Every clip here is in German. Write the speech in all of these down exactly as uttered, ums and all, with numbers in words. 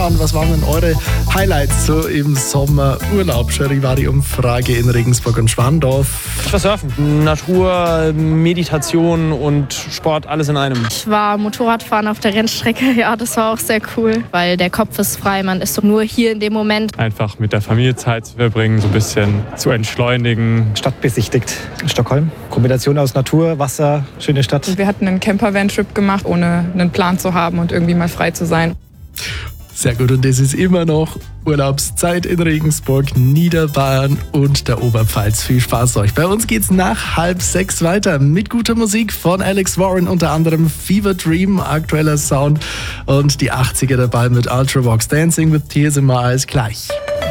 Und was waren denn eure Highlights so im Sommerurlaub? Charivari-Umfrage in Regensburg und Schwandorf. Ich war surfen. Natur, Meditation und Sport, alles in einem. Ich war Motorradfahren auf der Rennstrecke. Ja, das war auch sehr cool, weil der Kopf ist frei. Man ist doch nur hier in dem Moment. Einfach mit der Familie Zeit zu verbringen, so ein bisschen zu entschleunigen. Stadt besichtigt. Stockholm. Kombination aus Natur, Wasser, schöne Stadt. Wir hatten einen Campervan-Trip gemacht, ohne einen Plan zu haben und irgendwie mal frei zu sein. Sehr gut, und es ist immer noch Urlaubszeit in Regensburg, Niederbayern und der Oberpfalz. Viel Spaß euch. Bei uns geht's nach halb sechs weiter mit guter Musik von Alex Warren, unter anderem Fever Dream, aktueller Sound, und die achtziger dabei mit Ultravox, Dancing with Tears in My Eyes gleich.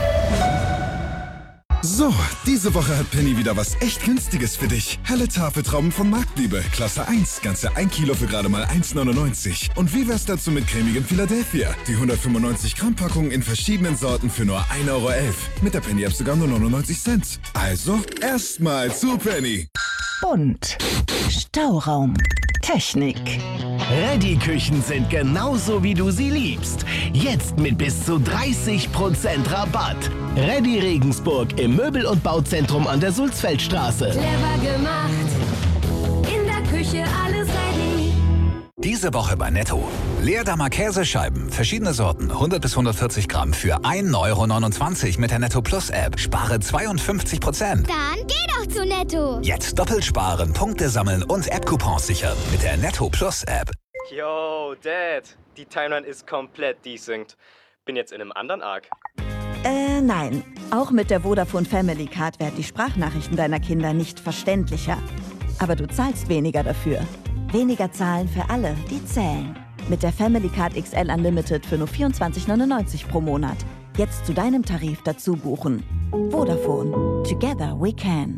So, diese Woche hat Penny wieder was echt Günstiges für dich. Helle Tafeltrauben von Marktliebe, Klasse eins, ganze ein Kilo für gerade mal eins neunundneunzig. Und wie wär's dazu mit cremigem Philadelphia? Die hundertfünfundneunzig Gramm Packung in verschiedenen Sorten für nur ein Euro elf. Mit der Penny-App sogar nur neunundneunzig Cent. Also, erstmal zu Penny. Bunt, Stauraum, Technik. Reddy-Küchen sind genauso, wie du sie liebst. Jetzt mit bis zu dreißig Prozent Rabatt. Reddy Regensburg im Möbel- und Bauzentrum an der Sulzfeldstraße. Clever gemacht, in der Küche alles ready. Diese Woche bei Netto. Leerdammer Käsescheiben, verschiedene Sorten, hundert bis hundertvierzig Gramm für ein Euro neunundzwanzig mit der Netto Plus App. Spare zweiundfünfzig Prozent. Dann geh doch zu Netto. Jetzt doppelt sparen, Punkte sammeln und App-Coupons sichern mit der Netto Plus App. Yo, Dad, die Timeline ist komplett desynced. Bin jetzt in einem anderen Arc. Äh, nein. Auch mit der Vodafone Family Card werden die Sprachnachrichten deiner Kinder nicht verständlicher. Aber du zahlst weniger dafür. Weniger zahlen für alle, die zählen. Mit der Family Card X L Unlimited für nur vierundzwanzig neunundneunzig pro Monat. Jetzt zu deinem Tarif dazu buchen. Vodafone. Together we can.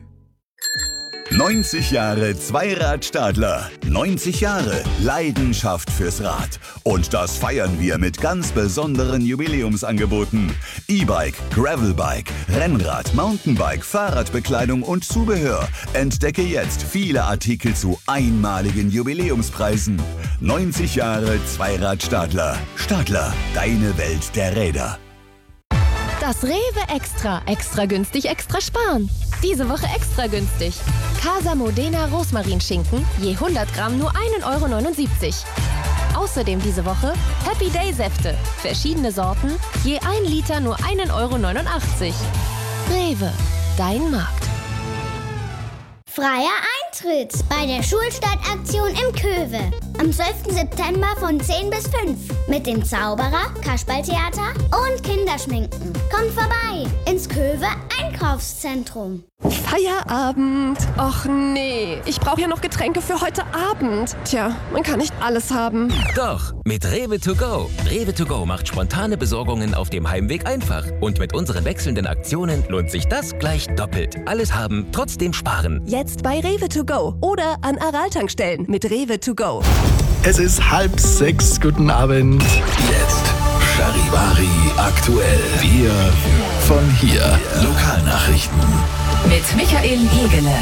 neunzig Jahre Zweirad-Stadler. neunzig Jahre Leidenschaft fürs Rad. Und das feiern wir mit ganz besonderen Jubiläumsangeboten. E-Bike, Gravelbike, Rennrad, Mountainbike, Fahrradbekleidung und Zubehör. Entdecke jetzt viele Artikel zu einmaligen Jubiläumspreisen. neunzig Jahre Zweirad-Stadler. Stadler, deine Welt der Räder. Das Rewe Extra. Extra günstig, extra sparen. Diese Woche extra günstig. Casa Modena Rosmarinschinken, je hundert Gramm nur ein Euro neunundsiebzig. Außerdem diese Woche Happy Day Säfte. Verschiedene Sorten, je ein Liter nur ein Euro neunundachtzig. Rewe, dein Markt. Freier Eintritt bei der Schulstadtaktion im Köwe. Am zwölften September von zehn bis fünf. Mit dem Zauberer, Kasperltheater und Kinderschminken. Kommt vorbei ins Köwe Einkaufszentrum. Feierabend. Och nee, ich brauche ja noch Getränke für heute Abend. Tja, man kann nicht alles haben. Doch, mit Rewe to go. Rewe to go macht spontane Besorgungen auf dem Heimweg einfach. Und mit unseren wechselnden Aktionen lohnt sich das gleich doppelt. Alles haben, trotzdem sparen. Jetzt bei Rewe to go oder an Aral-Tankstellen mit Rewe to go. Es ist halb sechs, guten Abend. Jetzt Charivari aktuell. Wir von hier. Lokalnachrichten. Mit Michael Hegele.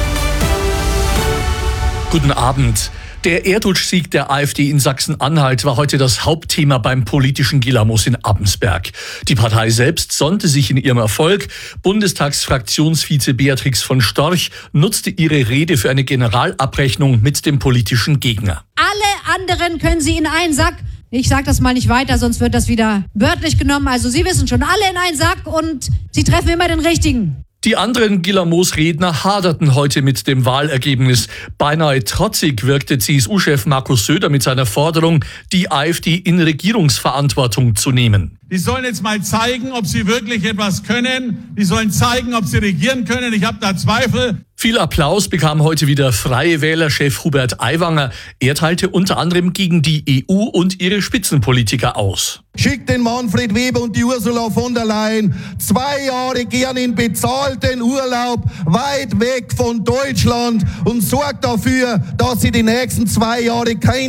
Guten Abend. Der Erdrutschsieg der AfD in Sachsen-Anhalt war heute das Hauptthema beim politischen Gilamos in Abensberg. Die Partei selbst sonnte sich in ihrem Erfolg. Bundestagsfraktionsvize Beatrix von Storch nutzte ihre Rede für eine Generalabrechnung mit dem politischen Gegner. Alle anderen können Sie in einen Sack. Ich sage das mal nicht weiter, sonst wird das wieder wörtlich genommen. Also Sie wissen schon, alle in einen Sack und Sie treffen immer den Richtigen. Die anderen Gilamos-Redner haderten heute mit dem Wahlergebnis. Beinahe trotzig wirkte C S U-Chef Markus Söder mit seiner Forderung, die AfD in Regierungsverantwortung zu nehmen. Die sollen jetzt mal zeigen, ob sie wirklich etwas können. Die sollen zeigen, ob sie regieren können. Ich habe da Zweifel. Viel Applaus bekam heute wieder Freie Wähler-Chef Hubert Aiwanger. Er teilte unter anderem gegen die E U und ihre Spitzenpolitiker aus. Schickt den Manfred Weber und die Ursula von der Leyen zwei Jahre gern in bezahlten Urlaub weit weg von Deutschland und sorgt dafür, dass sie die nächsten zwei Jahre kein